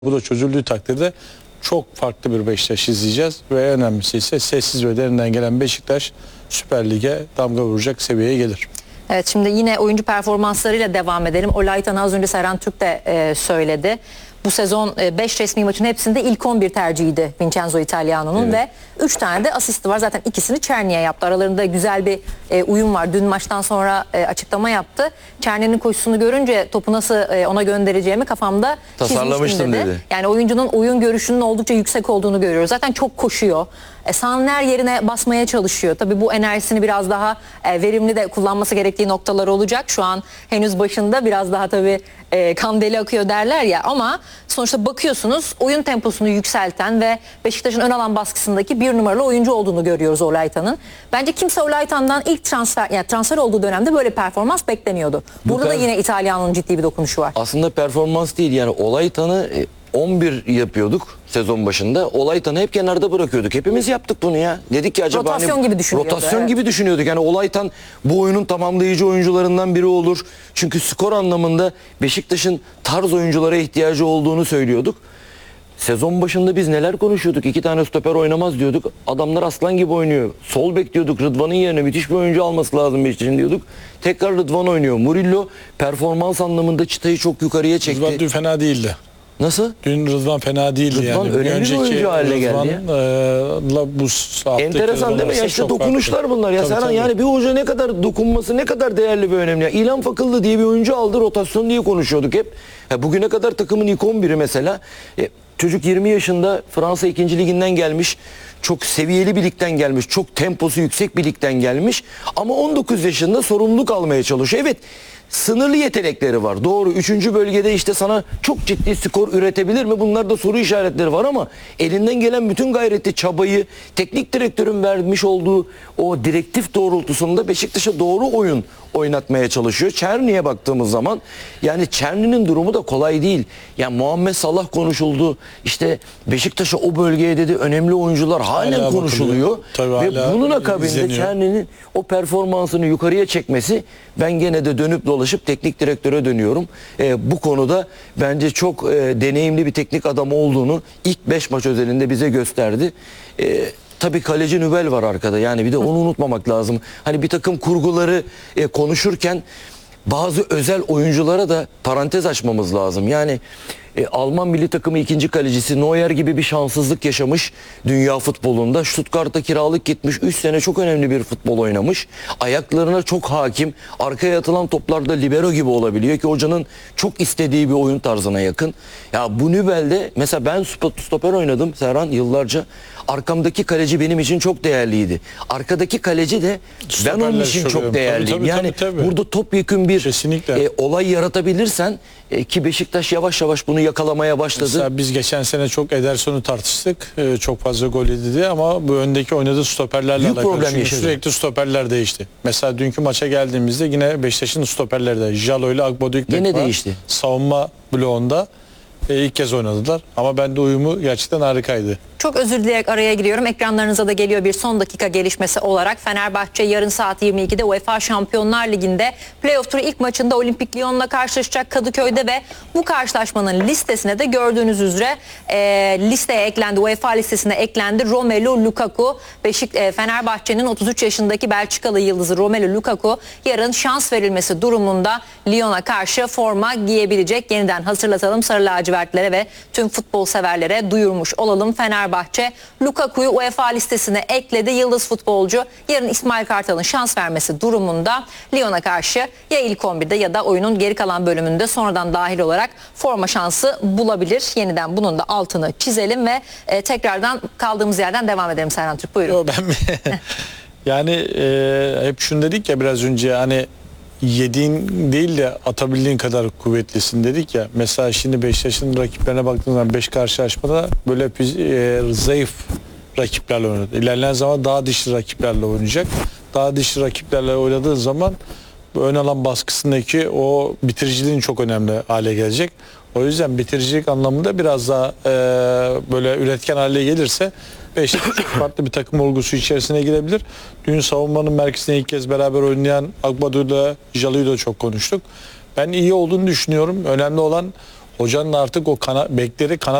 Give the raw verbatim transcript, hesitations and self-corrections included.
Bu da çözüldüğü takdirde çok farklı bir Beşiktaş izleyeceğiz ve en önemlisi ise sessiz ve derinden gelen Beşiktaş Süper Lig'e damga vuracak seviyeye gelir. Evet, şimdi yine oyuncu performanslarıyla devam edelim. Olaytan'ı az önce Serhan Türk de e, söyledi. Bu sezon beş resmi maçın hepsinde ilk on bir tercihiydi Vincenzo Italiano'nun, evet. Ve üç tane de asisti var. Zaten ikisini Çerni'ye yaptı. Aralarında güzel bir e, uyum var. Dün maçtan sonra e, açıklama yaptı. Çerni'nin koşusunu görünce topu nasıl e, ona göndereceğimi kafamda tasarlamıştım dedi. dedi. Yani oyuncunun oyun görüşünün oldukça yüksek olduğunu görüyoruz. Zaten çok koşuyor. E, sahanın her yerine basmaya çalışıyor. Tabii bu enerjisini biraz daha e, verimli de kullanması gerektiği noktalar olacak. Şu an henüz başında biraz daha tabii e, kan deli akıyor derler ya, ama sonuçta bakıyorsunuz oyun temposunu yükselten ve Beşiktaş'ın ön alan baskısındaki bir numaralı oyuncu olduğunu görüyoruz Olaytan'ın. Bence kimse Olaytan'dan ilk transfer, yani transfer olduğu dönemde böyle performans beklemiyordu. Burada da yine İtalyan'ın ciddi bir dokunuşu var. Aslında performans değil, yani Olaytan'ı on bir yapıyorduk sezon başında. Olaytan'ı hep kenarda bırakıyorduk. Hepimiz yaptık bunu ya. Dedik ki acaba rotasyon hani, gibi düşünüyorduk. Rotasyon evet. gibi düşünüyorduk. Yani Olaytan bu oyunun tamamlayıcı oyuncularından biri olur. Çünkü skor anlamında Beşiktaş'ın tarz oyunculara ihtiyacı olduğunu söylüyorduk. Sezon başında biz neler konuşuyorduk? İki tane stoper oynamaz diyorduk. Adamlar aslan gibi oynuyor. Sol bek diyorduk. Rıdvan'ın yerine müthiş bir oyuncu alması lazım Beşiktaş'ın diyorduk. Tekrar Rıdvan oynuyor. Murillo performans anlamında çıtayı çok yukarıya çekti. Rıdvan dün fena değildi. Nasıl? Dün Rıdvan fena değildi. Rıdvan yani. önemli bir oyuncu haline geldi ya. E, bu enteresan değil mi? Ya işte dokunuşlar farklı. Bunlar. Ya tabii, Serhan tabii. Yani bir hoca ne kadar dokunması ne kadar değerli ve önemli. Ya İlhan Fakıllı diye bir oyuncu aldı, rotasyon diye konuşuyorduk hep. Ya bugüne kadar takımın ilk on biri mesela. E, çocuk yirmi yaşında, Fransa ikinci liginden gelmiş. Çok seviyeli bir ligden gelmiş. Çok temposu yüksek bir ligden gelmiş. Ama on dokuz yaşında sorumluluk almaya çalışıyor. Evet, sınırlı yetenekleri var. Doğru. Üçüncü bölgede işte sana çok ciddi skor üretebilir mi? Bunlarda soru işaretleri var ama elinden gelen bütün gayreti, çabayı, teknik direktörün vermiş olduğu o direktif doğrultusunda Beşiktaş'a doğru oyun oynatmaya çalışıyor. Çerni'ye baktığımız zaman yani Çerni'nin durumu da kolay değil. Yani Muhammed Salah konuşuldu. İşte Beşiktaş'a o bölgeye dedi önemli oyuncular halen hala konuşuluyor. Ve bunun akabinde Çerni'nin o performansını yukarıya çekmesi, ben gene de dönüp dolaşıp teknik direktöre dönüyorum. Ee, bu konuda bence çok e, deneyimli bir teknik adam olduğunu ilk beş maç özelinde bize gösterdi. Ee, Tabii kaleci Nübel var arkada, yani bir de onu unutmamak lazım. Hani bir takım kurguları e, konuşurken bazı özel oyunculara da parantez açmamız lazım. Yani e, Alman milli takımı ikinci kalecisi Neuer gibi bir şanssızlık yaşamış dünya futbolunda. Stuttgart'ta kiralık gitmiş, üç sene çok önemli bir futbol oynamış. Ayaklarına çok hakim, arkaya atılan toplarda libero gibi olabiliyor ki hocanın çok istediği bir oyun tarzına yakın. Ya bu Nübel'de mesela ben stoper oynadım Serhan yıllarca. Arkamdaki kaleci benim için çok değerliydi. Arkadaki kaleci de ben onun için çok, çok değerliyim. Tabii, tabii, yani tabii, tabii. Burada topyekün bir e, olay yaratabilirsen e, ki Beşiktaş yavaş yavaş bunu yakalamaya başladı. Mesela biz geçen sene çok Ederson'u tartıştık. E, çok fazla gol yedi diye, ama bu öndeki oynadığı stoperlerle büyük alakalı. Problem sürekli stoperler değişti. Mesela dünkü maça geldiğimizde yine Beşiktaş'ın stoperleri de Jalo ile Akbadük yine değişti. Savunma bloğunda e, ilk kez oynadılar. Ama bende uyumu gerçekten harikaydı. Çok özür dileyerek araya giriyorum. Ekranlarınıza da geliyor bir son dakika gelişmesi olarak. Fenerbahçe yarın saat yirmi ikide UEFA Şampiyonlar Ligi'nde playoff turu ilk maçında Olimpik Lyon'la karşılaşacak Kadıköy'de ve bu karşılaşmanın listesine de gördüğünüz üzere e, listeye eklendi. UEFA listesine eklendi Romelu Lukaku. Beşik e, Fenerbahçe'nin otuz üç yaşındaki Belçikalı yıldızı Romelu Lukaku yarın şans verilmesi durumunda Lyon'a karşı forma giyebilecek. Yeniden hatırlatalım, sarı lacivertlere ve tüm futbol severlere duyurmuş olalım. Fenerbahçe Fenerbahçe Lukaku'yu UEFA listesine ekledi. Yıldız futbolcu yarın İsmail Kartal'ın şans vermesi durumunda Lyon'a karşı ya ilk on birde ya da oyunun geri kalan bölümünde sonradan dahil olarak forma şansı bulabilir. Yeniden bunun da altını çizelim ve e, tekrardan kaldığımız yerden devam edelim. Serhan Türk, buyurun. Yo, ben mi? Yani e, hep şunu dedik ya biraz önce, hani yediğin değil de atabildiğin kadar kuvvetlisin dedik ya. Mesela şimdi Beşiktaş'ın rakiplerine baktığınız zaman beş karşılaşmada böyle e, zayıf rakiplerle oynadı. İlerleyen zaman daha dişli rakiplerle oynayacak. Daha dişli rakiplerle oynadığı zaman ön alan baskısındaki o bitiriciliğin çok önemli hale gelecek. O yüzden bitiricilik anlamında biraz daha e, böyle üretken hale gelirse Beşiktaş çok farklı bir takım olgusu içerisine girebilir. Dün savunmanın merkezine ilk kez beraber oynayan Akbadu'yla Jalu'yu da çok konuştuk. Ben iyi olduğunu düşünüyorum. Önemli olan hocanın artık o kana, bekleri kanat